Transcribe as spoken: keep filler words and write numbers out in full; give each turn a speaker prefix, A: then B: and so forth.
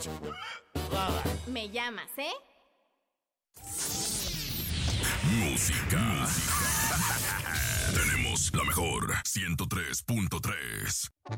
A: Me llamas, ¿eh?
B: Música. Tenemos la mejor ciento tres punto tres.